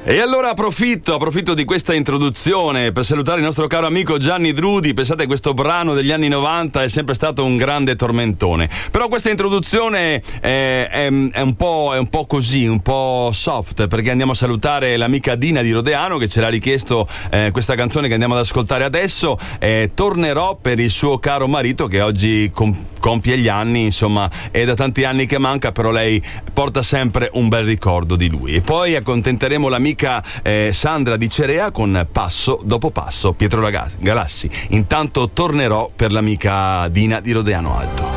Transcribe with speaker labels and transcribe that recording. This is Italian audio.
Speaker 1: E allora approfitto di questa introduzione per salutare il nostro caro amico Gianni Drudi. Pensate, questo brano degli anni 90 è sempre stato un grande tormentone, però questa introduzione è un po' così, un po' soft, perché andiamo a salutare l'amica Dina di Rodeano che ce l'ha richiesto questa canzone che andiamo ad ascoltare adesso. Tornerò per il suo caro marito che oggi compie gli anni, insomma è da tanti anni che manca, però lei porta sempre un bel ricordo di lui. E poi accontenteremo l'amica Sandra di Cerea con Passo dopo passo, Pietro Galassi. Intanto tornerò per l'amica Dina di Rodeano Alto.